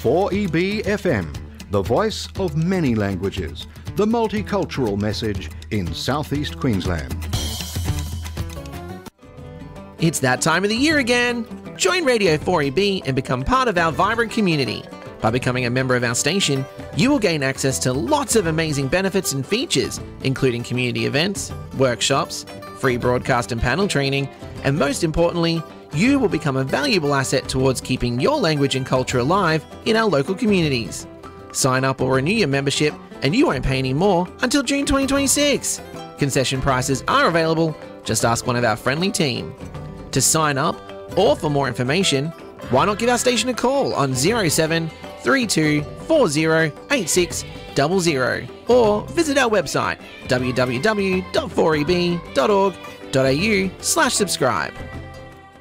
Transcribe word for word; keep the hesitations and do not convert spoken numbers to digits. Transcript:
four E B F M, the voice of many languages, the multicultural message in southeast Queensland. It's that time of the year again. Join Radio four E B and become part of our vibrant community. By becoming a member of our station, you will gain access to lots of amazing benefits and features, including community events, workshops, free broadcast and panel training, and most importantly, you will become a valuable asset towards keeping your language and culture alive in our local communities. Sign up or renew your membership and you won't pay any more until June twenty twenty-six. Concession prices are available. Just ask one of our friendly team. To sign up or for more information, why not give our station a call on zero seven three two four zero eight six zero zero or visit our website w w w dot four e b dot org dot a u slash subscribe.